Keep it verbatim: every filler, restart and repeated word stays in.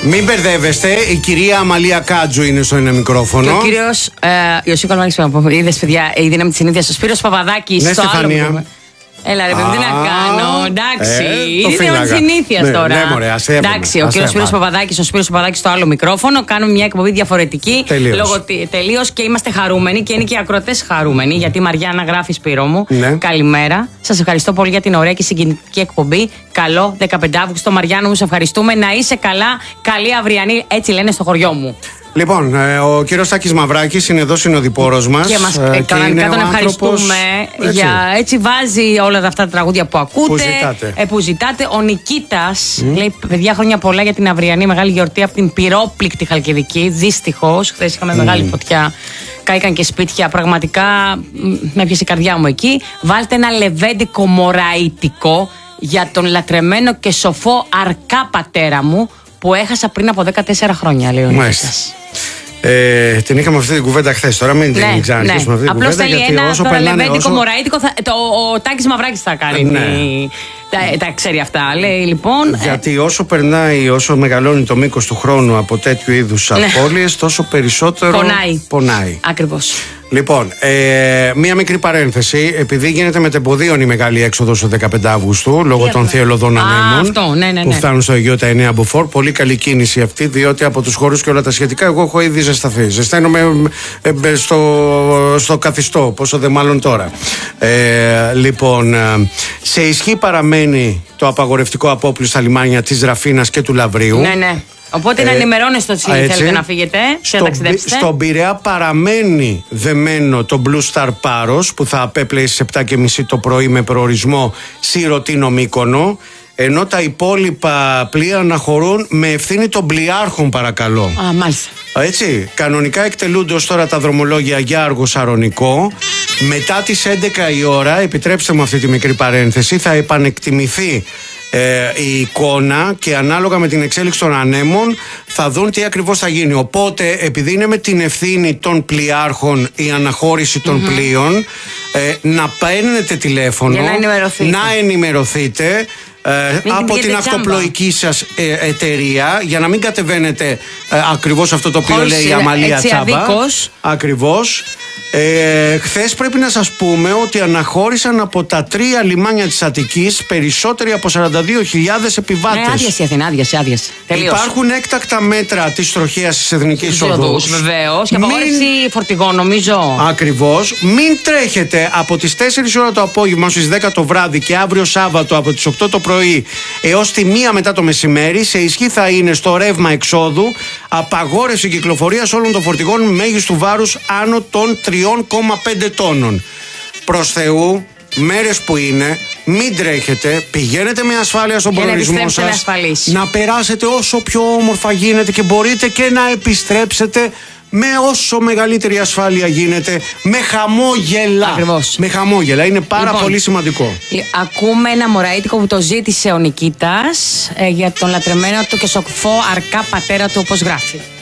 Μην μπερδεύεστε, η κυρία Αμαλία Κάτζου είναι στο ένα μικρόφωνο. Και ο κύριος ε, Ιωσή Καλμάκης, είδες παιδιά, η δύναμη της συνήθειας, ο Σπύρος Παπαδάκης ναι, στο Στεφανία. άλλο. Έλα ρε παιδί, τι να κάνω, εντάξει. Ε, η δύναμη της συνήθειας ναι, τώρα. Ναι, μωρέ, ας έβγαινε, εντάξει, ο ας κύριος Σπύρος Παπαδάκης, ο Σπύρος Παπαδάκης στο άλλο μικρόφωνο. Κάνουμε μια εκπομπή διαφορετική. Τελείως. Και είμαστε χαρούμενοι και είναι και οι ακροατές χαρούμενοι. Γιατί η Μαριάννα γράφει, Σπύρο μου. Ναι. Καλημέρα. Σας ευχαριστώ πολύ για την ωραία και συγκινητική εκπομπή. Καλό δεκαπέντε Αυγούστου, Μαριάννα μου, σε ευχαριστούμε. Να είσαι καλά. Καλή αυριανή, έτσι λένε στο χωριό μου. Λοιπόν, ο κύριος Τάκης Μαυράκης είναι εδώ συνοδοιπόρος μας. Και μας ε, κανονικά τον ευχαριστούμε. Έτσι. Για, έτσι βάζει όλα αυτά τα τραγούδια που ακούτε. Που ζητάτε. Ε, που ζητάτε. Ο Νικήτας mm. λέει: παιδιά, χρόνια πολλά για την αυριανή μεγάλη γιορτή από την πυρόπληκτη Χαλκιδική. Δυστυχώς, χθες είχαμε mm. μεγάλη φωτιά. Κάηκαν και σπίτια. Πραγματικά με έπιασε η καρδιά μου εκεί. Βάλτε ένα λεβέντικο μωραΐτικο για τον λατρεμένο και σοφό αρκά πατέρα μου που έχασα πριν από δεκατέσσερα χρόνια, λέει ο Νικήτας. Ε, την είχαμε αυτή την κουβέντα χθες. Τώρα μην την ναι, ξαναρχίσουμε ναι. αυτή την Απλώς κουβέντα. Απλώς θέλει ένα τώρα λεβέντικο όσο... μωραΐτικο. Θα, το, ο Τάκης Μαυράκης θα κάνει. Ναι. Τα, τα ξέρει αυτά. Λέει λοιπόν. Γιατί όσο περνάει, όσο μεγαλώνει το μήκος του χρόνου από τέτοιου είδους ναι. απώλειες, τόσο περισσότερο πονάει. πονάει. Ακριβώς. Λοιπόν, ε, μία μικρή παρένθεση. Επειδή γίνεται μετεμποδίων η μεγάλη έξοδο του δεκαπέντε Αυγούστου λόγω yeah. των θειελωδών ανέμων αυτό, ναι, ναι, ναι. που φτάνουν στο Αιγαίο τα εννέα Μποφόρ. Πολύ καλή κίνηση αυτή, διότι από τους χώρους και όλα τα σχετικά εγώ έχω ήδη ζεσταθεί. Ζεσταίνομαι ε, ε, στο, στο καθιστό, πόσο δε μάλλον τώρα. Ε, λοιπόν, ε, σε ισχύ παραμένει το απαγορευτικό απόπλου στα λιμάνια της Ραφίνας και του Λαβρίου. Ναι, ναι. Οπότε ε, να ενημερώνεστε ότι θέλετε να φύγετε και να ταξιδέψετε. Στον Πειραιά παραμένει δεμένο το Blue Star Paros που θα απέπλεει στις επτά και μισή το πρωί με προορισμό Σιρωτίνο Μύκονο. Ενώ τα υπόλοιπα πλοία αναχωρούν με ευθύνη των πλοιάρχων, παρακαλώ. Α, μάλιστα. Έτσι, κανονικά εκτελούνται ως τώρα τα δρομολόγια για Άργο Σαρονικό. Μετά τις έντεκα η ώρα, επιτρέψτε μου αυτή τη μικρή παρένθεση, θα επανεκτιμηθεί Ε, η εικόνα και ανάλογα με την εξέλιξη των ανέμων θα δουν τι ακριβώς θα γίνει. Οπότε, επειδή είναι με την ευθύνη των πλοιάρχων η αναχώρηση των mm-hmm. πλοίων, ε, να παίρνετε τηλέφωνο, για να ενημερωθείτε, να ενημερωθείτε ε, από την ακτοπλοϊκή σας ε, εταιρεία, για να μην κατεβαίνετε ε, ακριβώς αυτό το οποίο χωρίς, λέει η Αμαλία Τσάμπα. Ακριβώς. Ε, χθες πρέπει να σας πούμε ότι αναχώρησαν από τα τρία λιμάνια της Αττικής περισσότεροι από σαράντα δύο χιλιάδες επιβάτες. Ναι, άδειασε η Αθήνα, άδειασε, άδειασε. Υπάρχουν έκτακτα μέτρα της τροχέας της Εθνικής Οδούς. Βεβαίως, και απαγόρευση μην... φορτηγών, νομίζω. Ακριβώς. Μην τρέχετε από τις τέσσερις ώρα το απόγευμα στις δέκα το βράδυ και αύριο Σάββατο από τις οκτώ το πρωί έως τη μία μετά το μεσημέρι. Σε ισχύ θα είναι στο ρεύμα εξόδου απαγόρευση κυκλοφορίας όλων των φορτηγών μέγιστου βάρους άνω των τριών κόμμα πέντε τόνων. Προς Θεού, μέρες που είναι, μην τρέχετε, πηγαίνετε με ασφάλεια στον προορισμό σας, να περάσετε όσο πιο όμορφα γίνεται και μπορείτε και να επιστρέψετε με όσο μεγαλύτερη ασφάλεια γίνεται, με χαμόγελα. Ακριβώς. Με χαμόγελα, είναι πάρα λοιπόν, πολύ σημαντικό. Ακούμε ένα μωραΐτικο που το ζήτησε ο Νικήτας ε, για τον λατρεμένο του και σοφό αρκά πατέρα του, όπως γράφει.